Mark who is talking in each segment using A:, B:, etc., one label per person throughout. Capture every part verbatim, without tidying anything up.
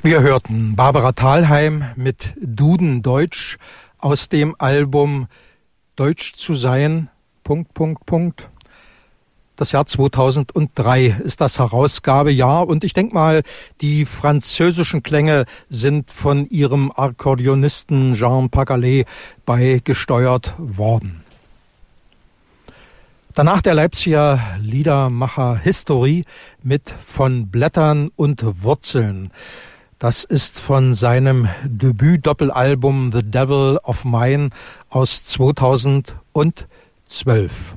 A: Wir hörten Barbara Thalheim mit Duden Deutsch aus dem Album Deutsch zu sein, Punkt, Punkt, Punkt. Das Jahr zweitausenddrei ist das Herausgabejahr und ich denke mal, die französischen Klänge sind von ihrem Akkordeonisten Jean Pacalet beigesteuert worden. Danach der Leipziger Liedermacher History mit Von Blättern und Wurzeln. Das ist von seinem Debüt-Doppelalbum The Devil of Mine aus zweitausendzwölf.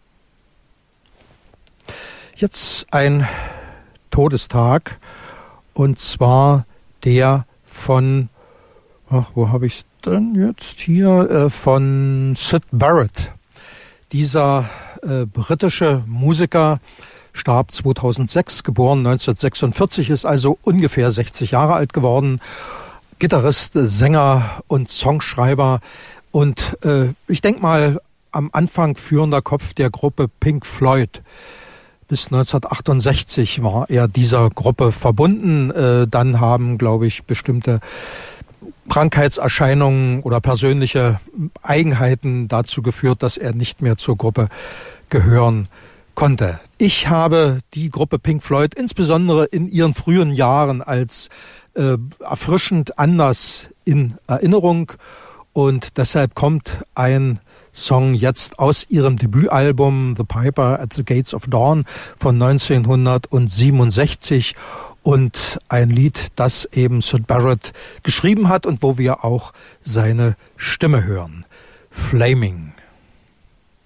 A: Jetzt ein Todestag, und zwar der von, ach, wo habe ich es denn jetzt hier, äh, von Syd Barrett. Dieser äh, britische Musiker starb zweitausendsechs, geboren neunzehnhundertsechsundvierzig, ist also ungefähr sechzig Jahre alt geworden. Gitarrist, Sänger und Songschreiber und äh, ich denke mal am Anfang führender Kopf der Gruppe Pink Floyd. Bis neunzehnhundertachtundsechzig war er dieser Gruppe verbunden. Äh, dann haben, glaube ich, bestimmte Krankheitserscheinungen oder persönliche Eigenheiten dazu geführt, dass er nicht mehr zur Gruppe gehören konnte. Ich habe die Gruppe Pink Floyd insbesondere in ihren frühen Jahren als äh, erfrischend anders in Erinnerung, und deshalb kommt ein Song jetzt aus ihrem Debütalbum The Piper at the Gates of Dawn von neunzehnhundertsiebenundsechzig und ein Lied, das eben Syd Barrett geschrieben hat und wo wir auch seine Stimme hören. Flaming.